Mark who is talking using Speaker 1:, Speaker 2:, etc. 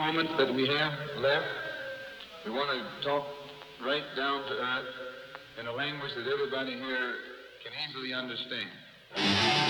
Speaker 1: moment that we have left, we want to talk right down to earth in a language that everybody here can easily understand.